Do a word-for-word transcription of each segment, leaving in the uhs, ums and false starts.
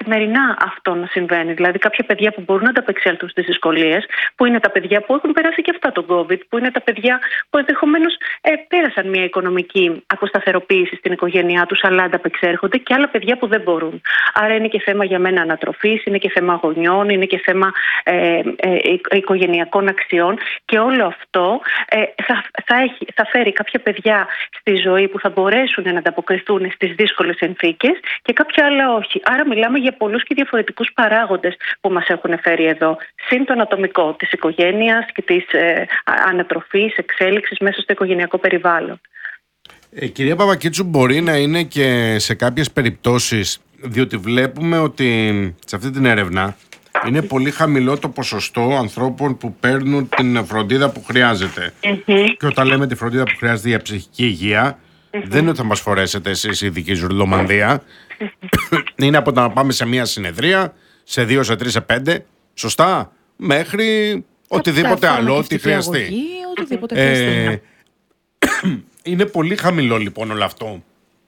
καθημερινά αυτό να συμβαίνει. Δηλαδή, κάποια παιδιά που μπορούν να ανταπεξέλθουν στις δυσκολίες, που είναι τα παιδιά που έχουν περάσει και αυτά τον COVID, που είναι τα παιδιά που ενδεχομένως ε, πέρασαν μια οικονομική αποσταθεροποίηση στην οικογένειά τους, αλλά ανταπεξέρχονται, και άλλα παιδιά που δεν μπορούν. Άρα, είναι και θέμα για μένα ανατροφής, είναι και θέμα γονιών, είναι και θέμα ε, ε, οικογενειακών αξιών, και όλο αυτό ε, θα, θα, έχει, θα φέρει κάποια παιδιά στη ζωή που θα μπορέσουν να ανταποκριθούν στις δύσκολες συνθήκες και κάποια άλλα όχι. Άρα μιλάμε για πολλούς και διαφορετικούς παράγοντες που μας έχουν φέρει εδώ. Συν τον ατομικό της οικογένειας και της ε, ανατροφής, εξέλιξης μέσα στο οικογενειακό περιβάλλον. Ε, κυρία Παπακίτσου, μπορεί να είναι και σε κάποιες περιπτώσεις, διότι βλέπουμε ότι σε αυτή την έρευνα είναι πολύ χαμηλό το ποσοστό ανθρώπων που παίρνουν την φροντίδα που χρειάζεται. Mm-hmm. Και όταν λέμε τη φροντίδα που χρειάζεται για ψυχική υγεία, mm-hmm. δεν είναι ότι θα μας φορέσετε εσείς η ειδική ζουρλομανδία. Mm-hmm. Είναι από το να πάμε σε μία συνεδρία, σε δύο, σε τρεις, σε πέντε, σωστά, μέχρι οτιδήποτε άλλο, ό,τι χρειαστεί. Αγωγή, οτιδήποτε χρειαστεί. Ε, είναι πολύ χαμηλό λοιπόν όλο αυτό.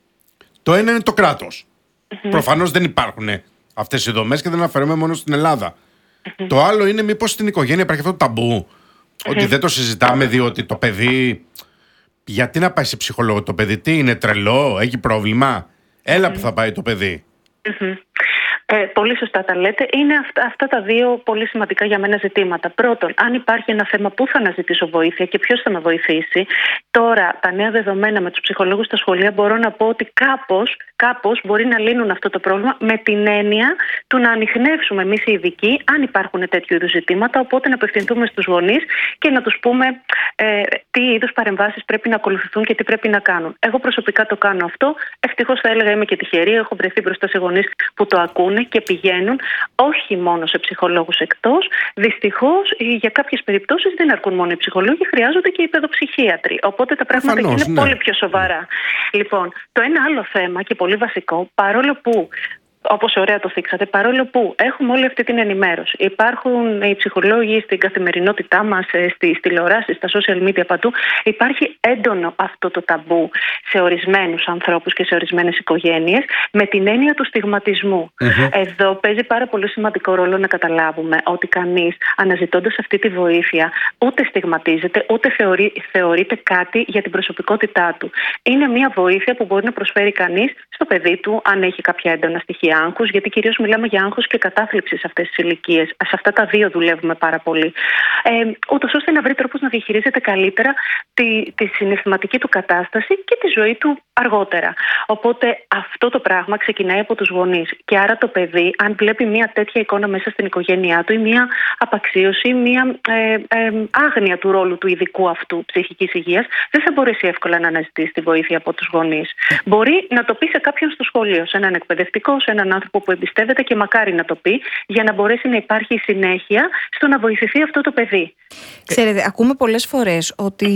Το ένα είναι το κράτος. Mm-hmm. Προφανώς δεν υπάρχουν αυτές οι δομές και δεν αναφέρομαι μόνο στην Ελλάδα. Mm-hmm. Το άλλο είναι μήπως στην οικογένεια υπάρχει αυτό το ταμπού. Mm-hmm. Ότι δεν το συζητάμε διότι το παιδί. Γιατί να πάει σε ψυχολόγο το παιδί, τι είναι, τρελό, έχει πρόβλημα. Έλα mm-hmm. που θα πάει το παιδί. Mm-hmm. Ε, πολύ σωστά τα λέτε. Είναι αυτά, αυτά τα δύο πολύ σημαντικά για μένα ζητήματα. Πρώτον, αν υπάρχει ένα θέμα, πού θα αναζητήσω βοήθεια και ποιος θα με βοηθήσει. Τώρα, τα νέα δεδομένα με τους ψυχολόγους στα σχολεία, μπορώ να πω ότι κάπως, κάπως μπορεί να λύνουν αυτό το πρόβλημα, με την έννοια του να ανιχνεύσουμε εμείς οι ειδικοί, αν υπάρχουν τέτοιου είδους ζητήματα. Οπότε να απευθυνθούμε στους γονείς και να τους πούμε ε, τι είδους παρεμβάσεις πρέπει να ακολουθηθούν και τι πρέπει να κάνουν. Εγώ προσωπικά το κάνω αυτό. Ευτυχώς θα έλεγα είμαι και τυχερή. Έχω βρεθεί μπροστά σε γονείς που το ακούνε και πηγαίνουν όχι μόνο σε ψυχολόγους εκτός. Δυστυχώς, για κάποιες περιπτώσεις δεν αρκούν μόνο οι ψυχολόγοι, χρειάζονται και οι παιδοψυχίατροι. Οπότε τα πράγματα Αφανώς, είναι ναι. πολύ πιο σοβαρά. Λοιπόν, το ένα άλλο θέμα και πολύ βασικό, παρόλο που, όπως ωραία το θίξατε, παρόλο που έχουμε όλη αυτή την ενημέρωση, υπάρχουν οι ψυχολόγοι στην καθημερινότητά μας, στις τηλεοράσεις, στα social media, παντού, υπάρχει έντονο αυτό το ταμπού σε ορισμένους ανθρώπους και σε ορισμένες οικογένειες, με την έννοια του στιγματισμού. Mm-hmm. Εδώ παίζει πάρα πολύ σημαντικό ρόλο να καταλάβουμε ότι κανείς, αναζητώντας αυτή τη βοήθεια, ούτε στιγματίζεται, ούτε θεωρεί, θεωρείται κάτι για την προσωπικότητά του. Είναι μια βοήθεια που μπορεί να προσφέρει κανείς στο παιδί του, αν έχει κάποια έντονα στοιχεία άγχους, γιατί κυρίως μιλάμε για άγχος και κατάθλιψη σε αυτές τις ηλικίες. Σε αυτά τα δύο δουλεύουμε πάρα πολύ. Ε, ούτως ώστε να βρει τρόπους να διαχειρίζεται καλύτερα τη, τη συναισθηματική του κατάσταση και τη ζωή του αργότερα. Οπότε αυτό το πράγμα ξεκινάει από τους γονείς. Και άρα το παιδί, αν βλέπει μια τέτοια εικόνα μέσα στην οικογένειά του, ή μια απαξίωση, μια ε, ε, άγνοια του ρόλου του ειδικού αυτού ψυχικής υγείας, δεν θα μπορέσει εύκολα να αναζητήσει τη βοήθεια από τους γονείς. Μπορεί να το πει σε κάποιον στο σχολείο, σε έναν εκπαιδευτικό, σε έναν άνθρωπο που εμπιστεύεται, και μακάρι να το πει, για να μπορέσει να υπάρχει συνέχεια στο να βοηθηθεί αυτό το παιδί. Ξέρετε, ακούμε πολλές φορές ότι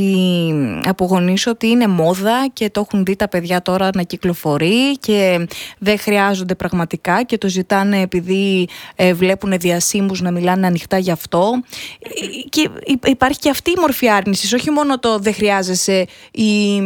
από γονείς ότι είναι μόδα και το έχουν δει τα παιδιά τώρα να κυκλοφορεί και δεν χρειάζονται πραγματικά και το ζητάνε επειδή ε, βλέπουν διασύμους να μιλάνε ανοιχτά γι' αυτό. Και υπάρχει και αυτή η μορφή άρνησης, όχι μόνο το δεν χρειάζεσαι ή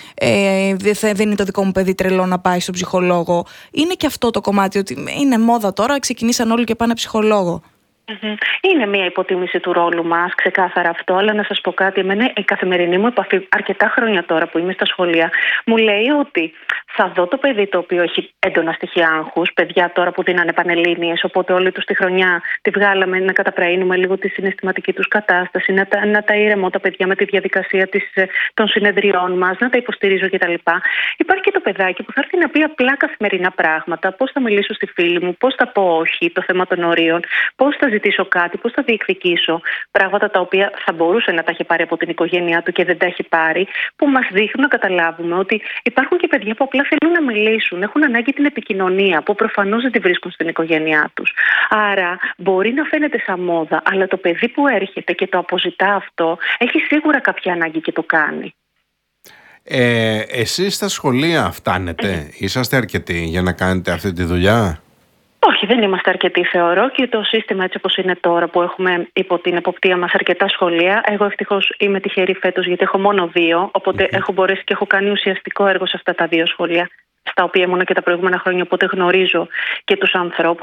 ε, δεν είναι το δικό μου παιδί τρελό να πάει στον ψυχολόγο. Είναι και αυτό το κομμάτι, ότι είναι μόδα τώρα, ξεκινήσαν όλοι και πάνε ψυχολόγο. Είναι μια υποτίμηση του ρόλου μας, ξεκάθαρα αυτό, αλλά να σας πω κάτι, εμένα η καθημερινή μου επαφή αρκετά χρόνια τώρα που είμαι στα σχολεία μου λέει ότι θα δω το παιδί το οποίο έχει έντονα στοιχεία άγχους, παιδιά τώρα που δίνανε πανελλήνιες, οπότε όλη τους τη χρονιά τη βγάλαμε να καταπραίνουμε λίγο τη συναισθηματική τους κατάσταση, να τα, να τα ηρεμώ τα παιδιά με τη διαδικασία της, των συνεδριών μας, να τα υποστηρίζω κτλ. Υπάρχει και το παιδάκι που θα έρθει να πει απλά καθημερινά πράγματα, πώς θα μιλήσω στη φίλη μου, πώς θα πω όχι, το θέμα των ορίων, πώς θα ζητήσω κάτι, πώς θα διεκδικήσω, πράγματα τα οποία θα μπορούσε να τα έχει πάρει από την οικογένειά του και δεν τα έχει πάρει, που μας δείχνουν να καταλάβουμε ότι υπάρχουν και παιδιά που απλά θέλουν να μιλήσουν, έχουν ανάγκη την επικοινωνία, που προφανώς δεν τη βρίσκουν στην οικογένειά τους. Άρα μπορεί να φαίνεται σαν μόδα, αλλά το παιδί που έρχεται και το αποζητά αυτό, έχει σίγουρα κάποια ανάγκη και το κάνει. Ε, εσείς στα σχολεία φτάνετε, είσαστε αρκετοί για να κάνετε αυτή τη δουλειά? Όχι, δεν είμαστε αρκετοί, θεωρώ, και το σύστημα έτσι όπως είναι τώρα, που έχουμε υπό την εποπτεία μας αρκετά σχολεία. Εγώ ευτυχώς είμαι τυχερή φέτος, γιατί έχω μόνο δύο, οπότε mm-hmm. έχω μπορέσει και έχω κάνει ουσιαστικό έργο σε αυτά τα δύο σχολεία, στα οποία ήμουν και τα προηγούμενα χρόνια, οπότε γνωρίζω και τους ανθρώπους.